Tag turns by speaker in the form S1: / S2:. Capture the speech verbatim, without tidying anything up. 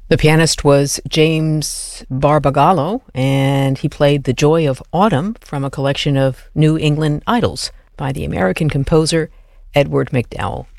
S1: The pianist was James Barbagallo, and he played The Joy of Autumn from a collection of New England Idols by the American composer Edward MacDowell.